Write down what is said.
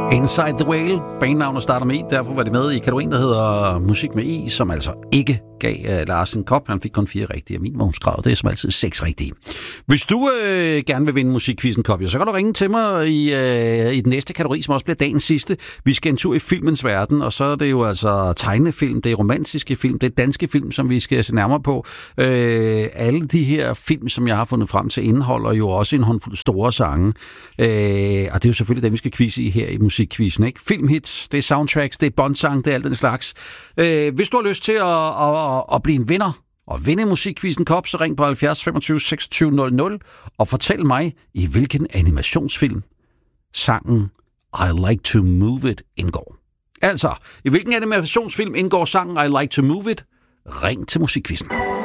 Inside the Whale. Bandnavnet starter med I, derfor var det med i kategorien, der hedder Musik med I, som altså ikke gav Lars en kop. Han fik kun 4 rigtige. Minimumskrav, det er som altid 6 rigtige. Hvis du gerne vil vinde Musikquizzen kop, så kan du ringe til mig i den næste kategori, som også bliver dagens sidste. Vi skal en tur i filmens verden, og så er det jo altså tegnefilm, det er romantiske film, det er danske film, som vi skal se nærmere på. Alle de her film, som jeg har fundet frem til, indeholder jo også en håndfuld store sange. Og det er jo selvfølgelig dem, vi skal quizze i her i Musikquizzen, ikke? Filmhits, det er soundtracks, det er båndsang, det er alt den slags. Hvis du har lyst til at blive en vinder og vinde Musikquizzen kop, så ring på 70 25 26 00 og fortæl mig, i hvilken animationsfilm sangen I Like to Move It indgår. Altså, i hvilken animationsfilm indgår sangen I Like to Move It? Ring til Musikquizzen.